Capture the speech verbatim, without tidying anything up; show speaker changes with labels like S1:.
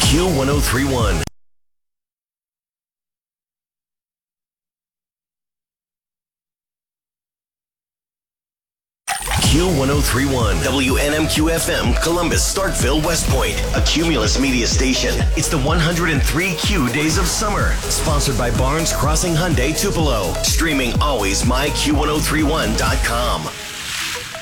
S1: Q one oh three one. Q one oh three one, W N M Q F M, Columbus, Starkville, West Point, a Cumulus media station. It's the one hundred three Q Days of Summer, sponsored by Barnes Crossing Hyundai Tupelo. Streaming always my Q one oh three one dot com.